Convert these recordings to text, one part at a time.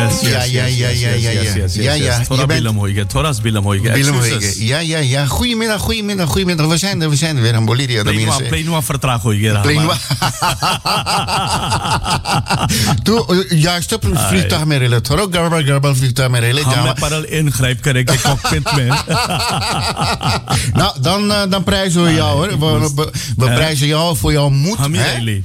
Ja. Goedemiddag. We zijn er weer in Bolivia. Play vertraag hoor. Juist op een vliegtuig met rillen. Toro garbal vliegtuig met rillen. Ga met parallel ingrijp, kan ik cockpit man. Nou, dan prijzen we jou hoor. We prijzen jou voor jouw moed. Hamireli.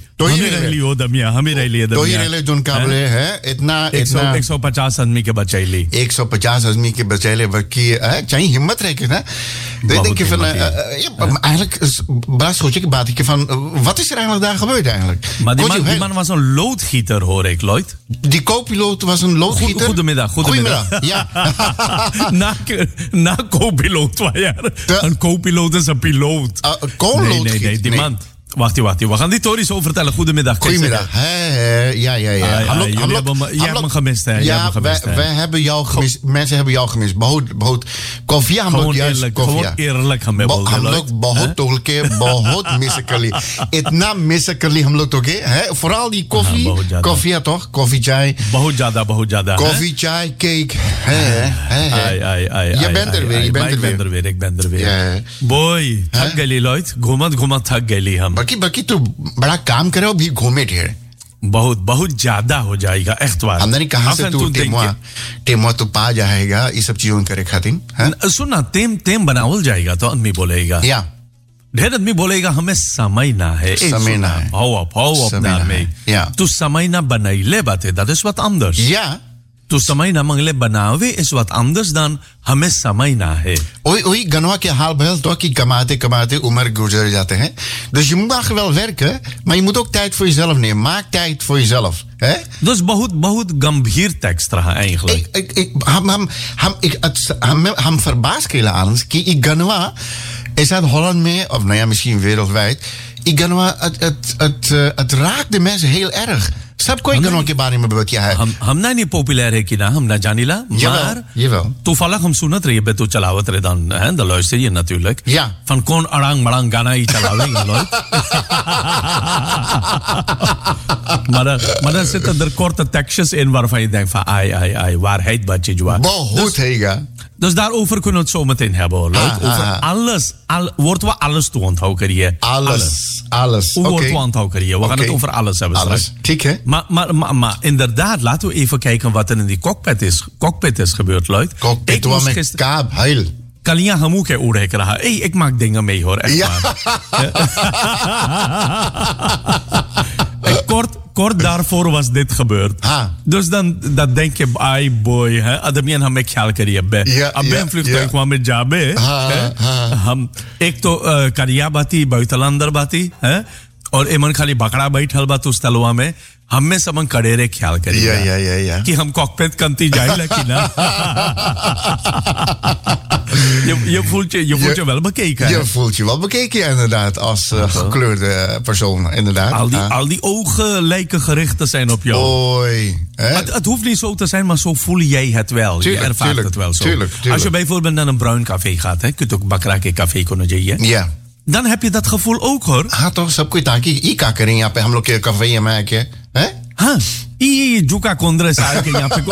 Ik zou 50 आदमी के बचाइली 150 आदमी के बचाइले चाहिए हिम्मत रहे ना तो denk je van eigenlijk baas goed je baat ik van wat is er eigenlijk daar gebeurd eigenlijk maar die man was een loodgieter hoor ik Lloyd die co-piloot was een loodgieter goedemiddag ja na co-piloot een co-piloot is een piloot nee die man Wacht, we gaan die Tory zo vertellen. Goedemiddag. Ja. Je hebt me gemist, hè? Ja, wij hebben jou gemist. Mensen hebben jou gemist. Behoud koffie, gewoon eerlijk gaan hebben. Behoud toch een keer, behoud missekali. Het naam missekali, hem lukt oké. Vooral die koffie toch? Koffie, chai. Behoud jada. Koffie, chai, cake. Je bent er weer, Ik ben er weer. Boy, थक गली Lloyd. घुमत थक गली हम. बाकी तो बड़ा काम करे अभी घूमे ढेर बहुत ज्यादा हो जाएगा echt waar हमने कहा से तू टेमवा तो पा जाएगा ये सब चीजों करे खातिर सुनना टेम बनावल जाएगा तो आदमी बोलेगा या ढेर आदमी बोलेगा हमें समय ना है भाव अपना में तू समय ना बनाइले बातें that is wat anders तू समय ना मंगले बनावे is wat anders dan हमें समय ना है Oei, Ganoa ke haal behel toch, kamaate, umar guzer जाते हैं. Dus je mag wel werken, maar je moet ook tijd voor jezelf nemen. Maak tijd voor jezelf. Hè? Dus बहुत गंभीर tekst रहा eigenlijk. हम verbaasd kelen aan ons, ki Ganoa is uit Holland mee, of nou ja, misschien wereldwijd. Ganoa, het raakt de mensen heel erg. सब कोई गनों के बारे में बतिया है हम ना नहीं पॉपुलर है कि ना हम ना जानिला jawel toevallig हम सुनत रही है तो चलावत रहे dan hè dan luister je natuurlijk van kon arang marang gana ही चलावेंगे Lloyd maar dan zitten er korte tekstjes in waarvan je denkt van ai waarheid wat je doet बहुत हैगा Dus daarover kunnen we het zo meteen hebben hoor. Over alles. Wordt we alles toe onthouden krijgen. Alles. Hoe wordt we onthouden krijgen? We gaan het over alles hebben straks. Kijk hè. Maar inderdaad, laten we even kijken wat er in die cockpit is gebeurd, Lloyd. Cockpit was met kaap heil. Kalian hamu ke ure krijgen. Hey, ik maak dingen mee hoor. Echt waar. Kort daarvoor was dit gebeurd. Dus dan denk je, ai boy, hè, ademien hame ख्याल करिए बे. अब मैं vliegtuig kwam met jabe. हम एक तो करिया बाती बुitenlander बाती, हैं? और एमन खाली बकरा बैठल बा उस तलवा में हमें सबन कड़ेरे ख्याल करिए कि हम कॉकपिट कंती जाइला कि ना je voelt je wel bekeken. Je voelt je wel bekeken, inderdaad, als gekleurde persoon, inderdaad. Al die ogen lijken gericht te zijn op jou. Oei. Het hoeft niet zo te zijn, maar zo voel jij het wel. Tuurlijk, je ervaart het wel zo. Tuurlijk. Als je bijvoorbeeld naar een bruin café gaat, hè, kun je ook bakrake café kunnen जाइए. Ja. Dan heb je dat gevoel ook, hoor. हाँ तो सब कोई ताकि ई का करें यहाँ पे हम लोग के कफे में आके हैं हाँ ई जुका कोंद्रे साल के यहाँ पे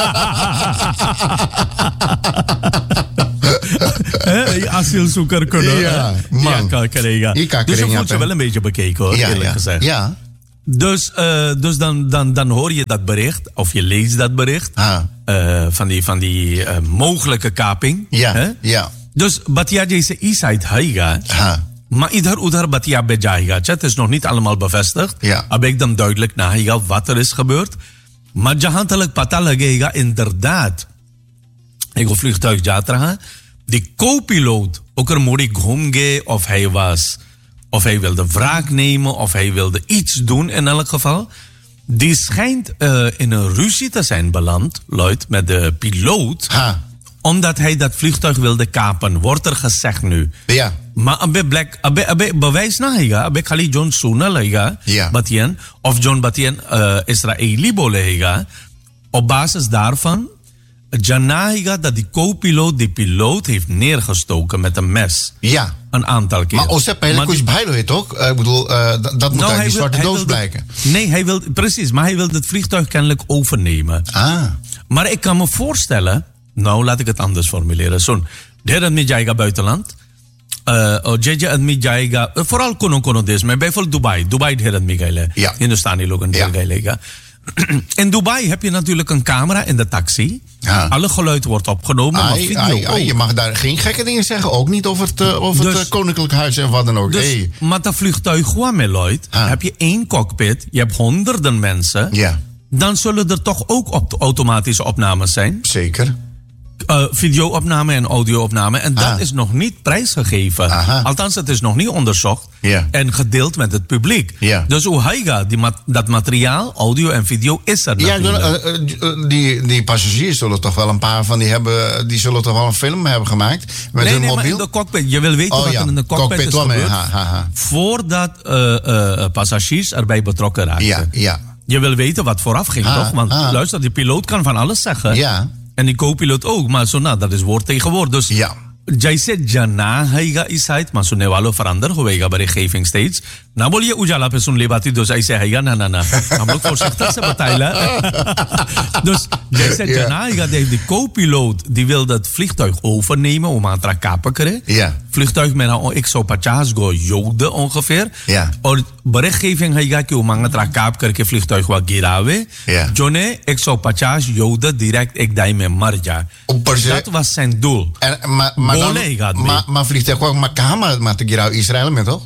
asielzoeker kunnen. Ja, man. Ja, krijgen. Dus je voelt je wel een beetje bekeken, hoor, eerlijk gezegd. Ja. Dus dan hoor je dat bericht, of je leest dat bericht, van die mogelijke kaping. Ja, hè? ja. Dus Batia जैसे इस साइड आएगा maar इधर Batia पे जाएगा het is nog niet allemaal bevestigd अब एकदम duidelijk nageगा wat er is gebeurd maar जहां तक पता लगेगा inderdaad एक vliegtuig जात रहा die co-piloot ook er mooi घूम गए of hij wilde wraak nemen of hij wilde iets doen in elk geval die schijnt in een ruzie te zijn beland Lloyd met de piloot omdat hij dat vliegtuig wilde kapen, wordt er gezegd nu. Ja. Maar abe bewijs nahiga, abe khali John Suna lega, Batien, of John Batien Israëli bolega. Op basis daarvan, Janahiga dat die co-piloot die piloot heeft neergestoken met een mes. Ja. Een aantal keer. Maar Osep Pellekus Bijlo toch? Ik bedoel, dat moet uit die zwarte doos blijken. Nee, hij wil het vliegtuig kennelijk overnemen. Maar ik kan me voorstellen, nou laat ik het anders formuleren. Zo'n derde mijaiga buitenland. Jeje en mijaiga, vooral kono des, maar bijvoorbeeld Dubai derde mijaiga. Ja. Hindustani logan derde. In Dubai heb je natuurlijk een camera in de taxi. Ja. Alle geluid wordt opgenomen, maar video ook. Je mag daar geen gekke dingen zeggen. Ook niet over het Koninklijk Huis en wat dan ook. Dus, maar dat vliegtuig gewoon met Lloyd, heb je 1 cockpit, je hebt honderden mensen. Ja. Dan zullen er toch ook automatische opnames zijn. Zeker. Video-opname en audio-opname. En dat is nog niet prijsgegeven. Althans, het is nog niet onderzocht. Yeah. En gedeeld met het publiek. Yeah. Dus hoe hij gaat, dat materiaal, audio en video, is er natuurlijk. Die passagiers zullen toch wel een paar van die hebben. Die zullen toch wel een film hebben gemaakt. Met hun mobiel. Maar in de cockpit. Je wil weten wat er in de cockpit is gebeurd. Voordat passagiers erbij betrokken raakten. Ja. Je wil weten wat vooraf ging, toch? Want luister, die piloot kan van alles zeggen. Ja. En die co-piloot ook, maar dat is woord tegen woord. Dus jij zegt jana haiga isait, maar zo nevalo verander hoega berichtgeving steeds. Nou wil je ujala persoon lebati, dus hij zegt haiga na. Maar moet voorzichtig zijn betalen. Dus jij zegt jana haiga, die co-piloot die wil dat vliegtuig overnemen om aan te kapen. Ja. Vliegtuig met een ik zou patjas go joden ongeveer. Ja. Or berichtgeving haiga ki om aan te kapen ke vliegtuig wa girawe. Ja. Jone ik zou patjas joden direct ik dai me marja. Dat was zijn doel. Maar vliegtuig kwam maar te girau Israël met toch?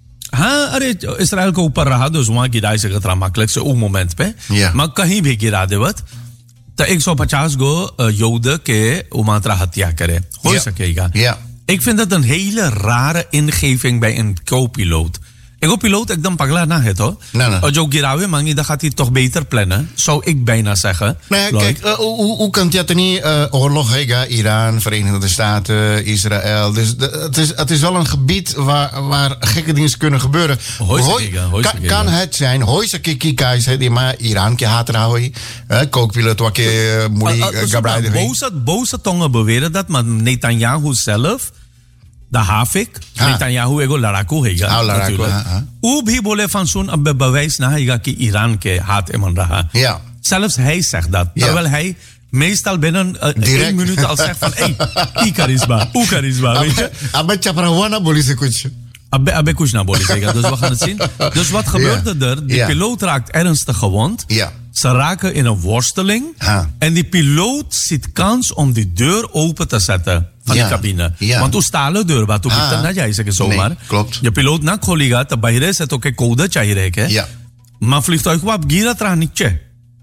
Israël को ऊपर रहा तो वहाँ गिराई से खतरा माकलक से उस मोमेंट पे मैं कहीं भी गिरा देवत तो 150 गो योद्धा के उमात्रा हत्या करे हो सकेगा. Ik vind dat een hele rare ingeving bij een co-piloot. Ego piloot एकदम पगला ना है तो और जो गिरावे मांगी dan gaat hij toch beter plannen, zou ik bijna zeggen. Nee, kijk, hoe kan het niet oorlog hebben? Iran, Verenigde Staten, Israël. Dus het is wel een gebied waar gekke dingen kunnen gebeuren. Kan het zijn, hoise kiki die maar Iran ke haat rahoy, co-piloot wat ke moeilijk gebruiken. Boze tongen beweren dat, maar Netanyahu zelf the हाफिक नेतन्याहू एगो लड़ाकू हैगा वो भी बोले फंसून अब bewijs ना हैगा कि ईरान के हाथ एमन रहा zelfs hij zegt dat terwijl hij meestal binnen 1 minuut al zegt van hey karisma weet je abbe chaprawana बोली से कुछ abbe kuch na बोली zeker dus we gaan het zien dus wat gebeurde er die piloot raakt ernstig gewond ze raken in een worsteling en die piloot ziet kans om die deur open te zetten van die cabine. Want hoe stalen deur बात तो भीतर ना जाए सके zomaar. Klopt. Je piloot ना खोलेगा तो बाहर से तो के कोड चाहिए रहेगा. Maar vliegtuig wat gira tra नीचे.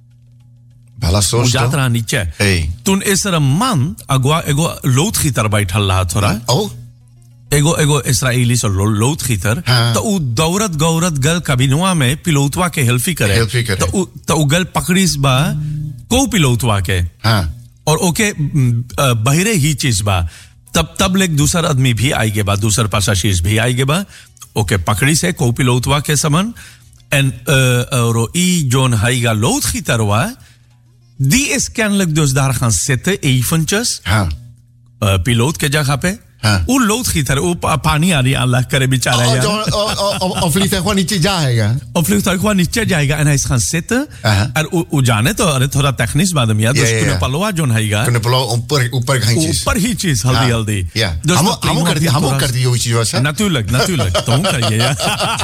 Hoe tra नीचे. Toen is er een man ego loodgieter बैठल रहा थोड़ा. ego Israëlische loodgieter. तो दौड़त गल cabinoa में पिलोटवा के हेल्फी करे. तो गल पकड़ीस बा को-पिलोटवा के. और ओके बहिरे ही चीज बा तब लेक दूसरा आदमी भी आएगे बा दूसरा पैसेंजर्स भी आएगे बा ओके पकड़ी से co-piloot wa के समन en roi John Haiga loodgieter wa die is kennelijk dus daar gaan zitten eventjes piloot के जगह पे वो loodgieter वो पानी आने अल्लाह करे बेचारा यार और vliegtuig gewoon नीचे जाएगा और vliegtuig gewoon नीचे जाएगा en hij is gaan zitten en वो जाने तो अरे थोड़ा technisch बात है यार dus kunnen paloa John Haiga kunnen paloa ऊपर ही चीज हल्दी dus हम कर दी हुई चीज है natuurlijk तो हम करिए यार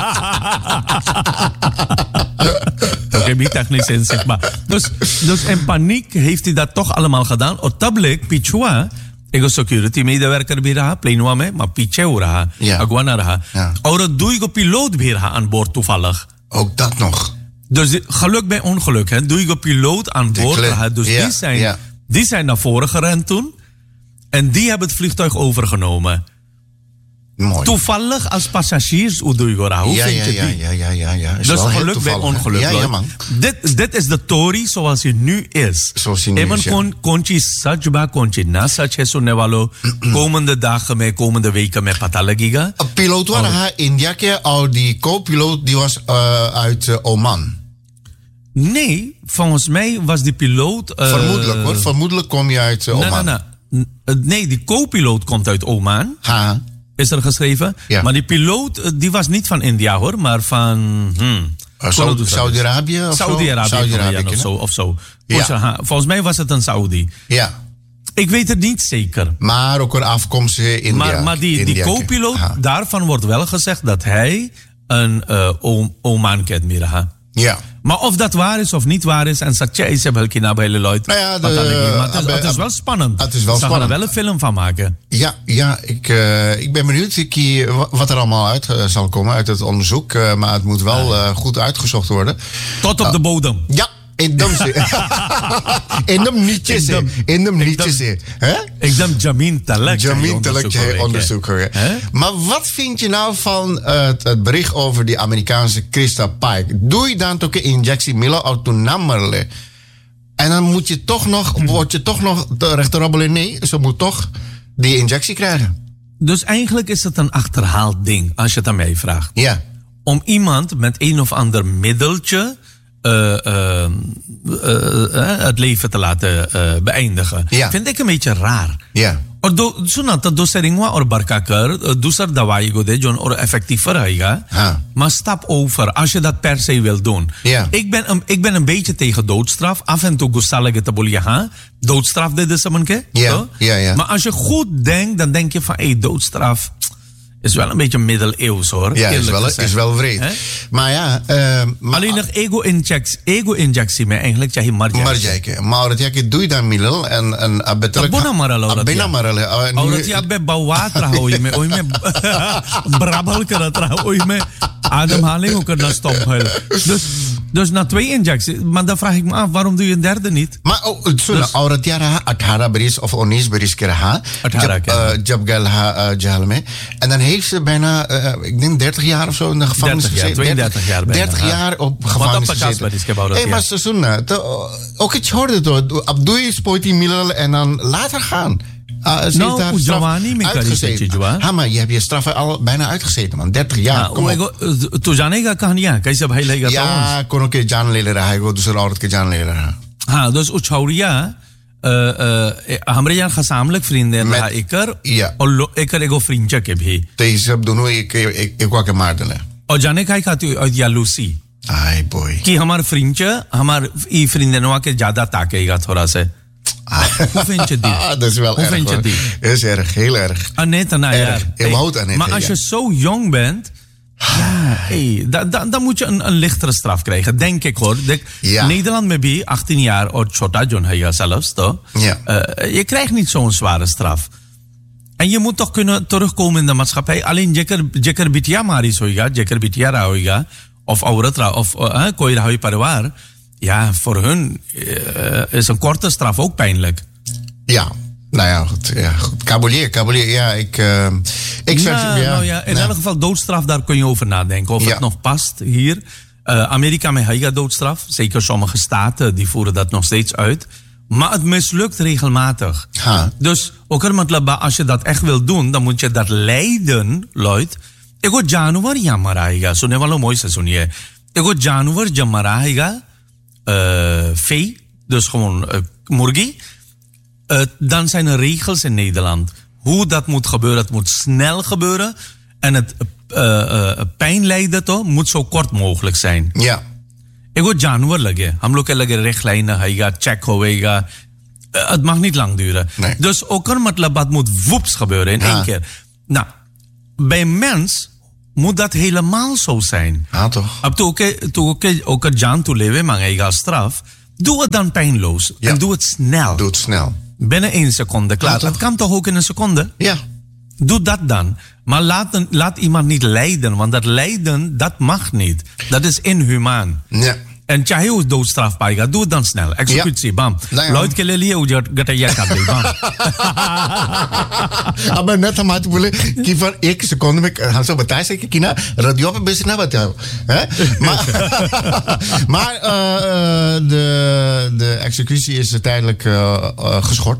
oké भी technisch inzichtbaar dus in paniek heeft hij dat toch allemaal gedaan और तब लेक पिछुआ एगो सिक्योरिटी medewerker भी रहा प्लेनवा में maar पीछे हो रहा अगवा ना रहा और दुई को piloot भी रहा aan boord toevallig ook dat nog dus geluk bij ongeluk hè duy piloot aan boord rहा dus die zijn naar voren gerend toen en die hebben het vliegtuig overgenomen. Mooi. Toevallig als passagiers hoe vind je die? Ja. Dus geluk bij ongeluk. Ja, man. Dit is de Tory zoals hij nu is. Even konchi sajba konchi na sach है सुनने वालों komende dagen में komende weken में पता लगेगा. Piloot waren India के और die co-piloot die was uit Oman. Nee, volgens mij was die piloot vermoedelijk hoor. Vermoedelijk kom je uit Oman. Nee, die co-piloot komt uit Oman. Is er geschreven. Maar die piloot, die was niet van India hoor, maar van Saudi-Arabië of Saudi-Arabië of zo. Ja. Volgens mij was het een Saudi. Ja. Ik weet het niet zeker. Maar ook een afkomst in India. Maar die co-piloot, daarvan wordt wel gezegd dat hij een Oman kent meer. Ja. Maar of dat waar is of niet waar is, en Satya is bij Lloyd. Nou ja, het is wel spannend. Het is wel Ze spannend. gaan er wel een film van maken. Ja, ik ben benieuwd wat er allemaal uit zal komen uit het onderzoek. Maar het moet wel goed uitgezocht worden. Tot op de bodem. Ja. In de nietjes. Ik denk Jamin Talek onderzoeker. Maar wat vind je nou van het bericht over die Amerikaanse Krista Pike? Doe je dan toch een injectie Milo autonamerle? En dan word je toch nog de rechterrabbelen. Nee, ze moet toch die injectie krijgen. Dus eigenlijk is het een achterhaald ding, als je het aan mij vraagt. Ja. Om iemand met een of ander middeltje het leven te laten beëindigen. Ja. Vind ik een beetje raar. Ja. Sunat doseringwa or barkaker, doser dawai go de John or effectiever haiga. Maar stap over als je dat per se wil doen. Ja. Ik ben een beetje tegen doodstraf. Af en toe gustalige tabulia. Doodstraf dit is een keer. Ja. Maar als je goed denkt, dan denk je van doodstraf is wel een beetje middeleeuws hoor. Ja, is wel vreed. Maar ja... alleen nog ego-injectie mee eigenlijk. Ja, marjake. Maar dat je doe je dan middel en abetelijk... Aurat je bij bouwwater hou je mee. Brabbel kan dat hou je mee. Ademhaling ook kan dat stoppen. Dus na 2 injecties. Maar dan vraag ik me af, waarom doe je een derde niet? Maar aurat jara 18 beris of 19 beris kira jab jalme. En dan heeft ze bijna, ik denk 30 jaar of zo in de gevangenis gezeten. 32 jaar bijna. 30 jaar op gevangenis gezeten. Maar Sasuna, ook het hoorde toch. Abdoe spoort die middel en dan later gaan. Nou, Giovanni, me uitgezeten. Maar je hebt je straf al bijna uitgezeten, man. 30 jaar. Tu janega kahaniya, kaise bhai lega ja, kon ook jaan le raha hai, दूसरा औरत के जान ले रहा. हाँ, dus uchauria हमारे यहाँ खसामलक फ्रिंदे रहा एकर और एकर एगो फ्रिंचा के भी तो ये सब दोनों एक के मार देले और जाने का ही खाती या लूसी आई बॉय कि हमार फ्रिंचा हमार ई फ्रिंदनवा के ज्यादा ताकेगा थोड़ा से hoe vind je die? Dat is wel erg. Dat is erg, heel erg. Annette, nou ja. Maar als je zo jong bent, dan moet je een lichtere straf krijgen, denk ik hoor. Nederland met 18 jaar, of Chota John zelfs, toch? Je krijgt niet zo'n zware straf. En je moet toch kunnen terugkomen in de maatschappij. Alleen Jeker Bitia Maris hoiga, Jeker Bitia Rahoiga, of Auratra, of Koira Hoi Parwar. Ja, voor hun is een korte straf ook pijnlijk. Ja, nou ja, goed. Kabulier, ja, in elk geval doodstraf, daar kun je over nadenken. Of het nog past hier. Amerika met Haiga doodstraf. Zeker sommige staten, die voeren dat nog steeds uit. Maar het mislukt regelmatig. Dus, als je dat echt wil doen, dan moet je dat leiden, Lloyd. Ik go januari jamara Haiga. Zo ne wel mooi seizoen. Ik go januari jamara Haiga. Vee, dus gewoon murgi. Dan zijn er regels in Nederland. Hoe dat moet gebeuren, het moet snel gebeuren. En het pijn lijden toch, moet zo kort mogelijk zijn. Ja. Ik wil januari lage. Hamlo ke lage richtlijnen, hij gaat check hoega. Het mag niet lang duren. Nee. Dus ook een matlabat moet woeps gebeuren in één keer. Nou, bij mens moet dat helemaal zo zijn. Toch? Ook het Jan toe leven, maar hij gaat straf. Doe het dan pijnloos. En doe het snel. Doe het snel. Binnen 1 seconde. Klaar. Dat kan toch ook in 1 seconde? Ja. Doe dat dan. Maar laat iemand niet lijden. Want dat lijden, dat mag niet. Dat is inhumaan. Ja. En चाहे उस doodstraf paega, doe het dan snel. Executie, bam. Lloyd के लिए गटैया कर दे, bam. अब मैं था मात बोले कि पर 1 सेकंड में हमसे बताया से कि ना रेडियो पे बेस ना बताओ हैं maar de executie is tijdelijk geschort.